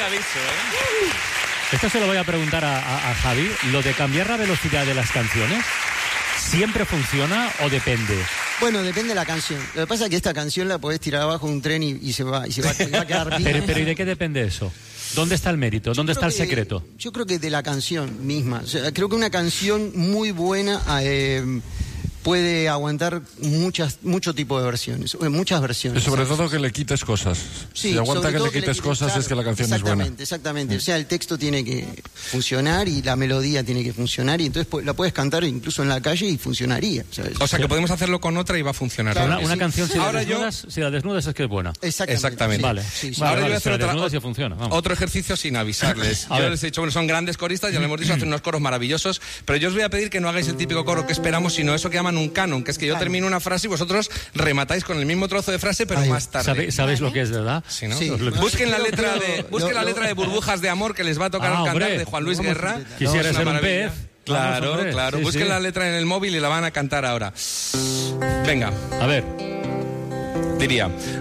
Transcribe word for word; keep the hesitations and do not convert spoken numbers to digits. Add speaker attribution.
Speaker 1: había dicho, ¿eh?
Speaker 2: Esto se lo voy a preguntar a, a, a Javi. ¿Lo de cambiar la velocidad de las canciones siempre funciona o depende?
Speaker 3: Bueno, depende de la canción. Lo que pasa es que esta canción la podés tirar abajo de un tren y, y se va y se va, va a quedar bien.
Speaker 2: Pero, pero ¿y de qué depende eso? ¿Dónde está el mérito? ¿Dónde está el secreto?
Speaker 3: Que, yo creo que de la canción misma. O sea, creo que una canción muy buena eh, puede aguantar muchas mucho tipo de versiones, muchas versiones.
Speaker 4: Y sobre todo que le quites cosas.
Speaker 3: Sí,
Speaker 4: si aguanta que le quites,
Speaker 3: que le quites
Speaker 4: cosas, claro, es que la canción es buena.
Speaker 3: Exactamente, exactamente. O sea, el texto tiene que funcionar y la melodía tiene que funcionar y entonces la puedes cantar incluso en la calle y funcionaría, ¿sabes?
Speaker 1: O sea, que podemos hacerlo con otra y va a funcionar.
Speaker 2: Claro, una, una
Speaker 3: sí.
Speaker 2: canción, si la,
Speaker 1: Ahora
Speaker 2: desnudas,
Speaker 1: yo...
Speaker 2: si la desnudas es que es buena.
Speaker 3: Exactamente.
Speaker 1: Exactamente.
Speaker 2: Vale.
Speaker 3: Sí, sí.
Speaker 2: Vale,
Speaker 1: Ahora
Speaker 2: vale,
Speaker 1: yo voy a hacer
Speaker 2: si la
Speaker 1: otra,
Speaker 2: desnudas ya funciona. Vamos.
Speaker 1: otro ejercicio sin avisarles.
Speaker 2: A
Speaker 1: Yo
Speaker 2: ver.
Speaker 1: les he dicho, bueno, son grandes coristas, ya lo hemos dicho, hacen unos coros maravillosos, pero yo os voy a pedir que no hagáis el típico coro que esperamos, sino eso que llaman un canon, que es que yo termino una frase y vosotros rematáis con el mismo trozo de frase, pero
Speaker 3: Ay,
Speaker 1: más tarde.
Speaker 2: ¿Sabéis, ¿Sabéis lo que es, verdad?
Speaker 1: Sí, ¿no?
Speaker 3: Sí.
Speaker 1: Busquen la letra de
Speaker 3: Lo-
Speaker 1: busquen la
Speaker 3: lo-
Speaker 1: letra de Burbujas de Amor que les va a tocar
Speaker 2: Ah,
Speaker 1: al cantar
Speaker 2: hombre.
Speaker 1: de Juan Luis
Speaker 3: Vamos a
Speaker 1: Guerra.
Speaker 3: intentar.
Speaker 2: Quisiera
Speaker 1: Es una
Speaker 2: ser un
Speaker 1: maravilla.
Speaker 2: pez.
Speaker 1: Claro,
Speaker 2: Vamos, hombre.
Speaker 1: claro.
Speaker 2: Sí,
Speaker 1: Busquen
Speaker 2: sí.
Speaker 1: la letra en el móvil y la van a cantar ahora. Venga,
Speaker 2: A ver.
Speaker 1: diría...